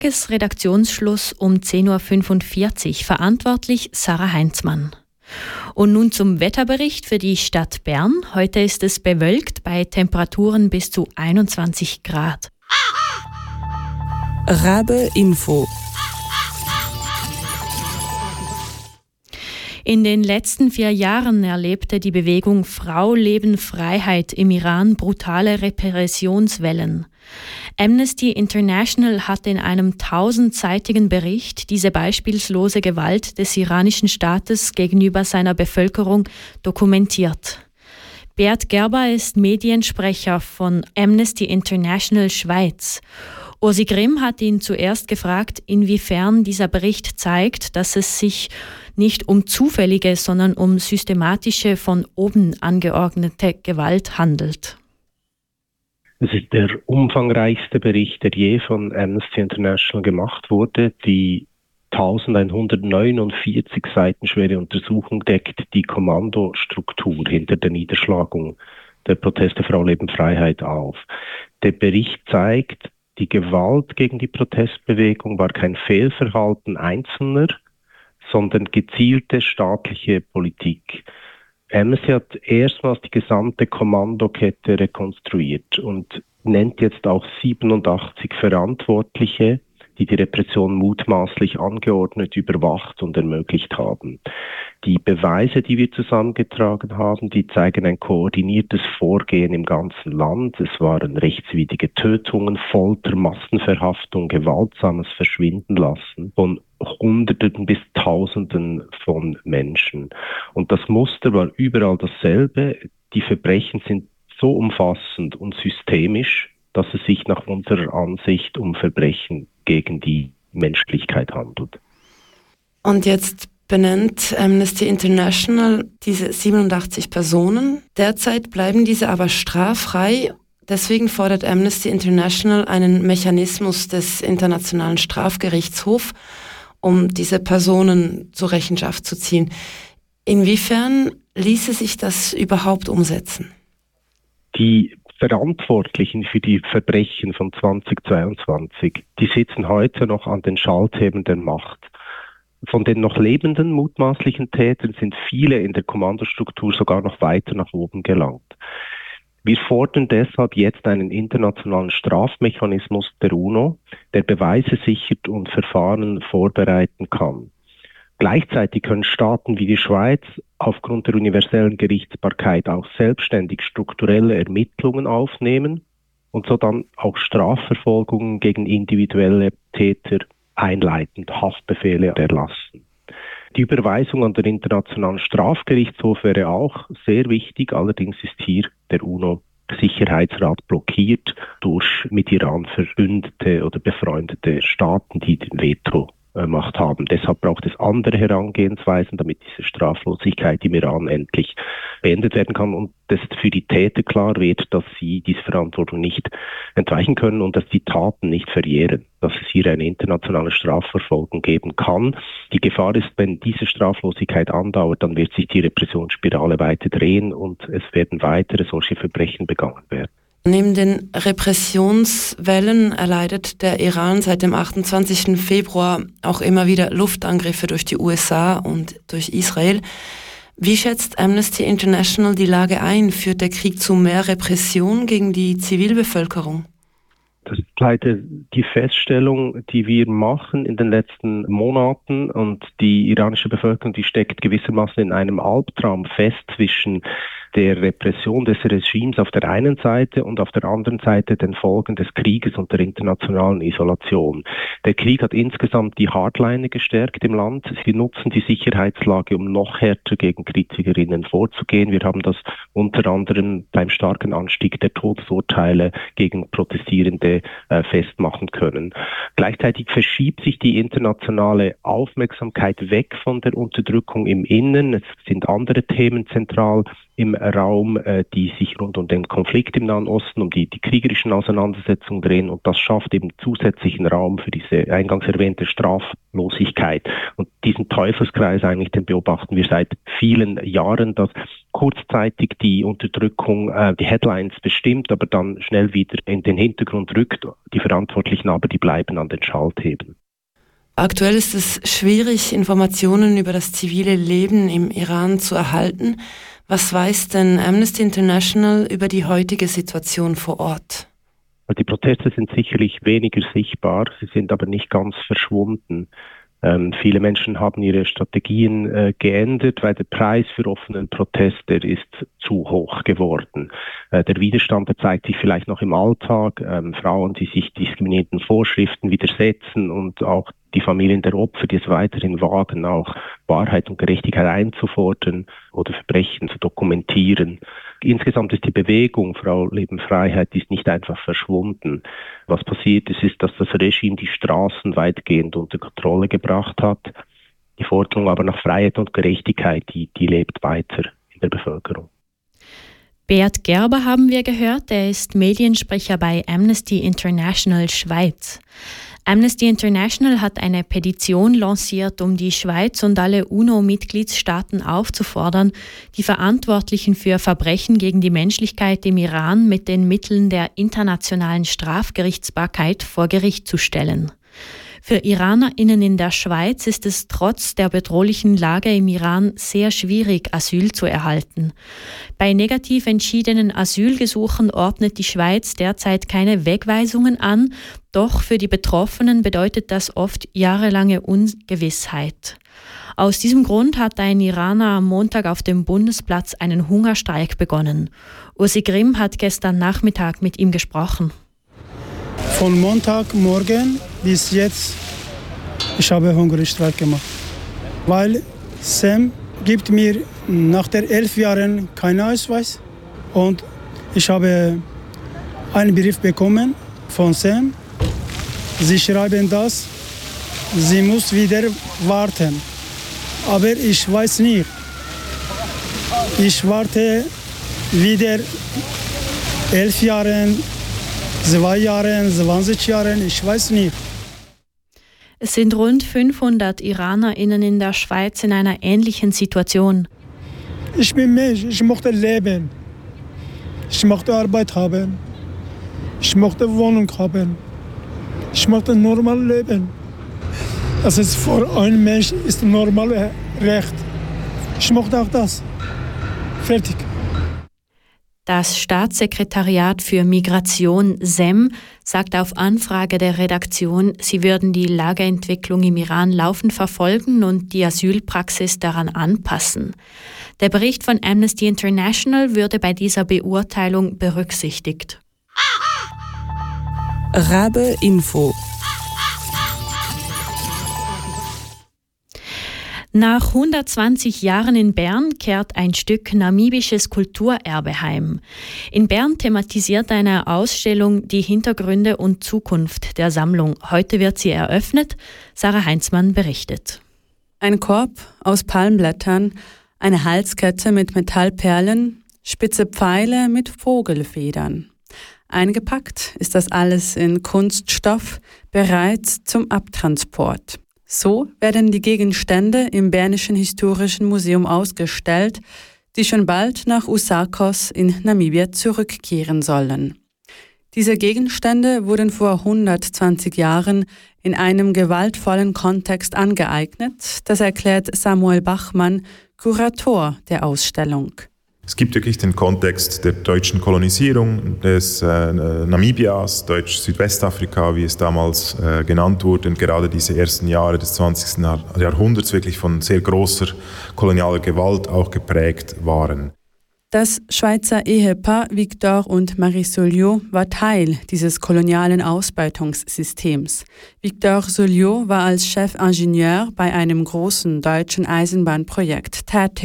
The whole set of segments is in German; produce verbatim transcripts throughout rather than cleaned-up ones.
Redaktionsschluss um zehn Uhr fünfundvierzig. Verantwortlich Sarah Heinzmann. Und nun zum Wetterbericht für die Stadt Bern. Heute ist es bewölkt bei Temperaturen bis zu einundzwanzig Grad. Rabe Info. In den letzten vier Jahren erlebte die Bewegung Frau, Leben, Freiheit im Iran brutale Repressionswellen. Amnesty International hat in einem tausendseitigen Bericht diese beispiellose Gewalt des iranischen Staates gegenüber seiner Bevölkerung dokumentiert. Beat Gerber ist Mediensprecher von Amnesty International Schweiz. Ursi Grimm hat ihn zuerst gefragt, inwiefern dieser Bericht zeigt, dass es sich nicht um zufällige, sondern um systematische, von oben angeordnete Gewalt handelt. Es ist der umfangreichste Bericht, der je von Amnesty International gemacht wurde. Die elfhundertneunundvierzig Seiten schwere Untersuchung deckt die Kommandostruktur hinter der Niederschlagung der Proteste Frau, Leben, Freiheit auf. Der Bericht zeigt, die Gewalt gegen die Protestbewegung war kein Fehlverhalten Einzelner, sondern gezielte staatliche Politik. Amnesty hat erstmals die gesamte Kommandokette rekonstruiert und nennt jetzt auch siebenundachtzig Verantwortliche, die die Repression mutmaßlich angeordnet, überwacht und ermöglicht haben. Die Beweise, die wir zusammengetragen haben, die zeigen ein koordiniertes Vorgehen im ganzen Land. Es waren rechtswidrige Tötungen, Folter, Massenverhaftung, gewaltsames Verschwindenlassen von Hunderten bis Tausenden von Menschen. Und das Muster war überall dasselbe. Die Verbrechen sind so umfassend und systemisch, dass es sich nach unserer Ansicht um Verbrechen gegen die Menschlichkeit handelt. Und jetzt benennt Amnesty International diese siebenundachtzig Personen. Derzeit bleiben diese aber straffrei. Deswegen fordert Amnesty International einen Mechanismus des Internationalen Strafgerichtshofs, um diese Personen zur Rechenschaft zu ziehen. Inwiefern ließe sich das überhaupt umsetzen? Die Verantwortlichen für die Verbrechen von zweitausendzweiundzwanzig, die sitzen heute noch an den Schalthebeln der Macht. Von den noch lebenden mutmaßlichen Tätern sind viele in der Kommandostruktur sogar noch weiter nach oben gelangt. Wir fordern deshalb jetzt einen internationalen Strafmechanismus der UNO, der Beweise sichert und Verfahren vorbereiten kann. Gleichzeitig können Staaten wie die Schweiz aufgrund der universellen Gerichtsbarkeit auch selbstständig strukturelle Ermittlungen aufnehmen und so dann auch Strafverfolgungen gegen individuelle Täter einleiten, Haftbefehle erlassen. Die Überweisung an den Internationalen Strafgerichtshof wäre auch sehr wichtig, allerdings ist hier der UNO-Sicherheitsrat blockiert durch mit Iran verbündete oder befreundete Staaten, die den Veto Macht haben. Deshalb braucht es andere Herangehensweisen, damit diese Straflosigkeit im Iran endlich beendet werden kann und dass für die Täter klar wird, dass sie diese Verantwortung nicht entweichen können und dass die Taten nicht verjähren, dass es hier eine internationale Strafverfolgung geben kann. Die Gefahr ist, wenn diese Straflosigkeit andauert, dann wird sich die Repressionsspirale weiter drehen und es werden weitere solche Verbrechen begangen werden. Neben den Repressionswellen erleidet der Iran seit dem achtundzwanzigsten Februar auch immer wieder Luftangriffe durch die U S A und durch Israel. Wie schätzt Amnesty International die Lage ein? Führt der Krieg zu mehr Repression gegen die Zivilbevölkerung? Das ist leider die Feststellung, die wir machen in den letzten Monaten, und die iranische Bevölkerung, die steckt gewissermaßen in einem Albtraum fest zwischen der Repression des Regimes auf der einen Seite und auf der anderen Seite den Folgen des Krieges und der internationalen Isolation. Der Krieg hat insgesamt die Hardliner gestärkt im Land. Sie nutzen die Sicherheitslage, um noch härter gegen Kritikerinnen vorzugehen. Wir haben das unter anderem beim starken Anstieg der Todesurteile gegen Protestierende äh, festmachen können. Gleichzeitig verschiebt sich die internationale Aufmerksamkeit weg von der Unterdrückung im Innen. Es sind andere Themen zentral im Raum, äh, die sich rund um den Konflikt im Nahen Osten, um die, die kriegerischen Auseinandersetzungen drehen, und das schafft eben zusätzlichen Raum für diese eingangs erwähnte Straflosigkeit. Und diesen Teufelskreis eigentlich, den beobachten wir seit vielen Jahren, dass kurzzeitig die Unterdrückung äh, die Headlines bestimmt, aber dann schnell wieder in den Hintergrund rückt. Die Verantwortlichen aber, die bleiben an den Schalthebeln. Aktuell ist es schwierig, Informationen über das zivile Leben im Iran zu erhalten. Was weiß denn Amnesty International über die heutige Situation vor Ort? Die Proteste sind sicherlich weniger sichtbar, sie sind aber nicht ganz verschwunden. Ähm, viele Menschen haben ihre Strategien äh, geändert, weil der Preis für offenen Protest, der ist zu hoch geworden. Äh, der Widerstand, der zeigt sich vielleicht noch im Alltag, ähm, Frauen, die sich diskriminierenden Vorschriften widersetzen, und auch die Familien der Opfer, die es weiterhin wagen, auch Wahrheit und Gerechtigkeit einzufordern oder Verbrechen zu dokumentieren. Insgesamt ist die Bewegung Frau Leben Freiheit ist nicht einfach verschwunden. Was passiert ist, ist, dass das Regime die Straßen weitgehend unter Kontrolle gebracht hat. Die Forderung aber nach Freiheit und Gerechtigkeit, die, die lebt weiter in der Bevölkerung. Beat Gerber haben wir gehört, er ist Mediensprecher bei Amnesty International Schweiz. Amnesty International hat eine Petition lanciert, um die Schweiz und alle UNO-Mitgliedstaaten aufzufordern, die Verantwortlichen für Verbrechen gegen die Menschlichkeit im Iran mit den Mitteln der internationalen Strafgerichtsbarkeit vor Gericht zu stellen. Für IranerInnen in der Schweiz ist es trotz der bedrohlichen Lage im Iran sehr schwierig, Asyl zu erhalten. Bei negativ entschiedenen Asylgesuchen ordnet die Schweiz derzeit keine Wegweisungen an, doch für die Betroffenen bedeutet das oft jahrelange Ungewissheit. Aus diesem Grund hat ein Iraner am Montag auf dem Bundesplatz einen Hungerstreik begonnen. Ursi Grimm hat gestern Nachmittag mit ihm gesprochen. Von Montagmorgen bis jetzt, ich habe Hungerstreik gemacht. Weil Sam gibt mir nach der elf Jahren keinen Ausweis. Und ich habe einen Brief bekommen von Sam. Sie schreiben das, sie muss wieder warten. Aber ich weiß nicht. Ich warte wieder elf Jahre, zwei Jahre, zwanzig Jahre, ich weiß nicht. Es sind rund fünfhundert IranerInnen in der Schweiz in einer ähnlichen Situation. Ich bin Mensch, ich möchte leben. Ich möchte Arbeit haben. Ich möchte Wohnung haben. Ich möchte normal leben. Das ist für einen Mensch ist normales Recht. Ich möchte auch das. Fertig. Das Staatssekretariat für Migration S E M sagt auf Anfrage der Redaktion, sie würden die Lageentwicklung im Iran laufend verfolgen und die Asylpraxis daran anpassen. Der Bericht von Amnesty International würde bei dieser Beurteilung berücksichtigt. Rabe Info. Nach hundertzwanzig Jahren in Bern kehrt ein Stück namibisches Kulturerbe heim. In Bern thematisiert eine Ausstellung die Hintergründe und Zukunft der Sammlung. Heute wird sie eröffnet. Sarah Heinzmann berichtet. Ein Korb aus Palmblättern, eine Halskette mit Metallperlen, spitze Pfeile mit Vogelfedern. Eingepackt ist das alles in Kunststoff, bereit zum Abtransport. So werden die Gegenstände im Bernischen Historischen Museum ausgestellt, die schon bald nach Usakos in Namibia zurückkehren sollen. Diese Gegenstände wurden vor hundertzwanzig Jahren in einem gewaltvollen Kontext angeeignet, das erklärt Samuel Bachmann, Kurator der Ausstellung. Es gibt wirklich den Kontext der deutschen Kolonisierung des äh, Namibias, Deutsch-Südwestafrika, wie es damals äh, genannt wurde, und gerade diese ersten Jahre des zwanzigsten Jahrhunderts wirklich von sehr großer kolonialer Gewalt auch geprägt waren. Das Schweizer Ehepaar Victor und Marie Soliot war Teil dieses kolonialen Ausbeutungssystems. Victor Soliot war als Chefingenieur bei einem großen deutschen Eisenbahnprojekt tätig.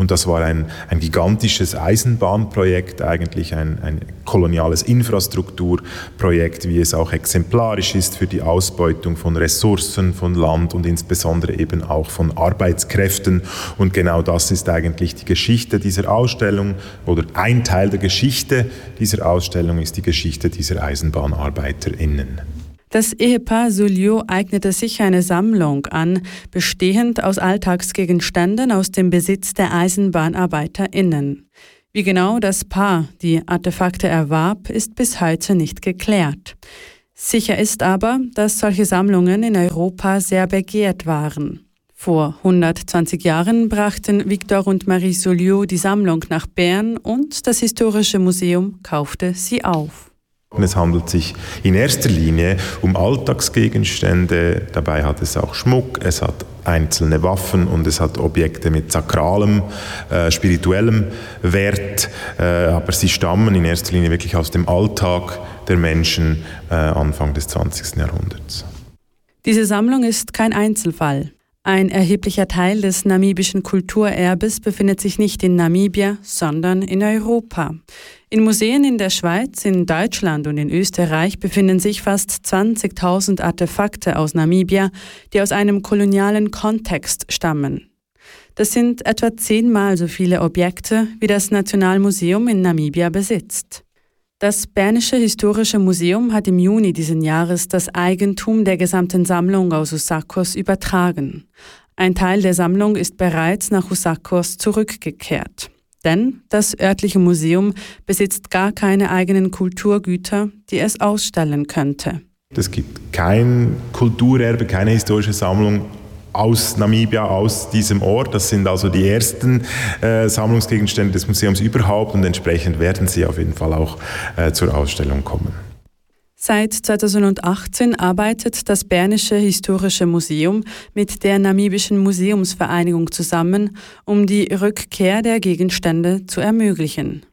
Und das war ein, ein gigantisches Eisenbahnprojekt, eigentlich ein, ein koloniales Infrastrukturprojekt, wie es auch exemplarisch ist für die Ausbeutung von Ressourcen, von Land und insbesondere eben auch von Arbeitskräften. Und genau das ist eigentlich die Geschichte dieser Ausstellung, oder ein Teil der Geschichte dieser Ausstellung ist die Geschichte dieser EisenbahnarbeiterInnen. Das Ehepaar Souliot eignete sich eine Sammlung an, bestehend aus Alltagsgegenständen aus dem Besitz der EisenbahnarbeiterInnen. Wie genau das Paar die Artefakte erwarb, ist bis heute nicht geklärt. Sicher ist aber, dass solche Sammlungen in Europa sehr begehrt waren. Vor hundertzwanzig Jahren brachten Victor und Marie Souliot die Sammlung nach Bern und das Historische Museum kaufte sie auf. Es handelt sich in erster Linie um Alltagsgegenstände, dabei hat es auch Schmuck, es hat einzelne Waffen und es hat Objekte mit sakralem, äh, spirituellem Wert, äh, aber sie stammen in erster Linie wirklich aus dem Alltag der Menschen äh, Anfang des zwanzigsten Jahrhunderts. Diese Sammlung ist kein Einzelfall. Ein erheblicher Teil des namibischen Kulturerbes befindet sich nicht in Namibia, sondern in Europa. In Museen in der Schweiz, in Deutschland und in Österreich befinden sich fast zwanzigtausend Artefakte aus Namibia, die aus einem kolonialen Kontext stammen. Das sind etwa zehnmal so viele Objekte, wie das Nationalmuseum in Namibia besitzt. Das Bernische Historische Museum hat im Juni diesen Jahres das Eigentum der gesamten Sammlung aus Usakos übertragen. Ein Teil der Sammlung ist bereits nach Usakos zurückgekehrt. Denn das örtliche Museum besitzt gar keine eigenen Kulturgüter, die es ausstellen könnte. Es gibt kein Kulturerbe, keine historische Sammlung aus Namibia, aus diesem Ort. Das sind also die ersten äh, Sammlungsgegenstände des Museums überhaupt und entsprechend werden sie auf jeden Fall auch äh, zur Ausstellung kommen. Seit zweitausendachtzehn arbeitet das Bernische Historische Museum mit der Namibischen Museumsvereinigung zusammen, um die Rückkehr der Gegenstände zu ermöglichen.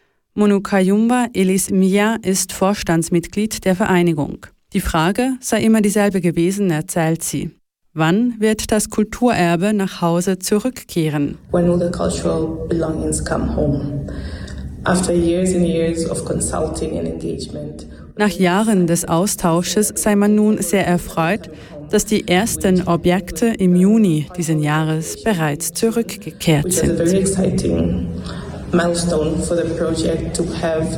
Monukayumba Elis Mia ist Vorstandsmitglied der Vereinigung. Die Frage sei immer dieselbe gewesen, erzählt sie. Wann wird das Kulturerbe nach Hause zurückkehren? When will the cultural belongings come home? After years and years of consulting and engagement. Nach Jahren des Austausches sei man nun sehr erfreut, dass die ersten Objekte im Juni diesen Jahres bereits zurückgekehrt sind. Which is a very exciting milestone for the project to have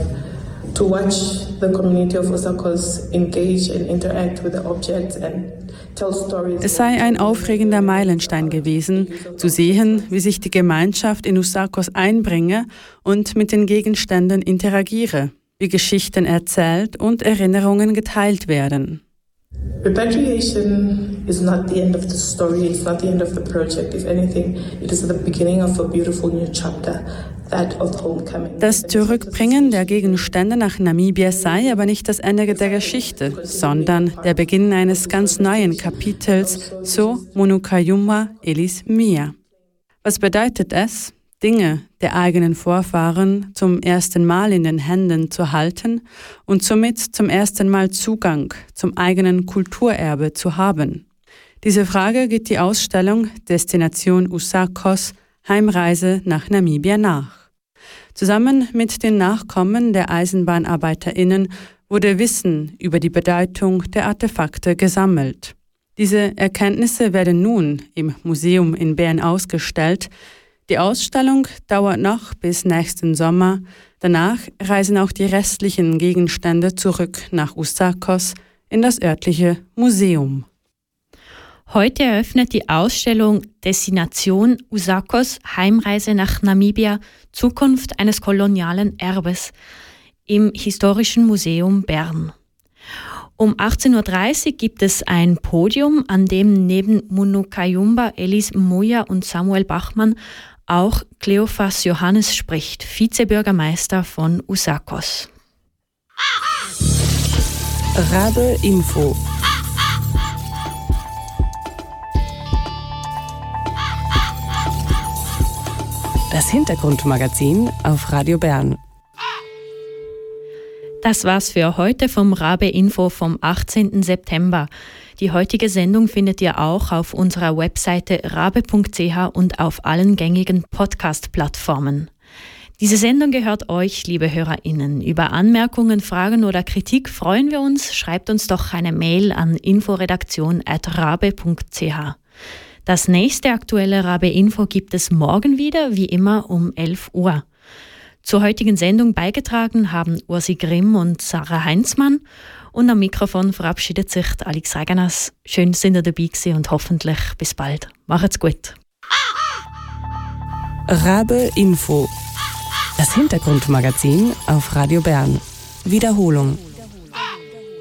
to watch the community of Usakos engage and interact with the objects and tell stories. Es sei ein aufregender Meilenstein gewesen, zu sehen, wie sich die Gemeinschaft in Usakos einbringe und mit den Gegenständen interagiere, wie Geschichten erzählt und Erinnerungen geteilt werden. Repatriation is not the end of the story, it's not the end of the project. If anything, it is the beginning of a beautiful new chapter, that of homecoming. Das Zurückbringen der Gegenstände nach Namibia sei aber nicht das Ende der Geschichte, sondern der Beginn eines ganz neuen Kapitels, so Monukayumba Elis Mia. Was bedeutet es, Dinge der eigenen Vorfahren zum ersten Mal in den Händen zu halten und somit zum ersten Mal Zugang zum eigenen Kulturerbe zu haben? Diese Frage geht die Ausstellung Destination Usakos Heimreise nach Namibia nach. Zusammen mit den Nachkommen der EisenbahnarbeiterInnen wurde Wissen über die Bedeutung der Artefakte gesammelt. Diese Erkenntnisse werden nun im Museum in Bern ausgestellt. Die Ausstellung dauert noch bis nächsten Sommer. Danach reisen auch die restlichen Gegenstände zurück nach Usakos in das örtliche Museum. Heute eröffnet die Ausstellung Destination Usakos Heimreise nach Namibia Zukunft eines kolonialen Erbes im Historischen Museum Bern. Um achtzehn Uhr dreißig gibt es ein Podium, an dem neben Monukayumba Elis Mia und Samuel Bachmann auch Cleophas Johannes spricht, Vizebürgermeister von Usakos. Rabe Info. Das Hintergrundmagazin auf Radio Bern. Das war's für heute vom Rabe Info vom achtzehnten September. Die heutige Sendung findet ihr auch auf unserer Webseite rabe punkt c h und auf allen gängigen Podcast-Plattformen. Diese Sendung gehört euch, liebe HörerInnen. Über Anmerkungen, Fragen oder Kritik freuen wir uns. Schreibt uns doch eine Mail an inforedaktion at rabe punkt c h. Das nächste aktuelle Rabe Info gibt es morgen wieder, wie immer um elf Uhr. Zur heutigen Sendung beigetragen haben Ursi Grimm und Sarah Heinzmann. Und am Mikrofon verabschiedet sich Alex Reganas. Schön, dass ihr dabei gewesen und hoffentlich bis bald. Macht's gut. Rabe Info. Das Hintergrundmagazin auf Radio Bern. Wiederholung.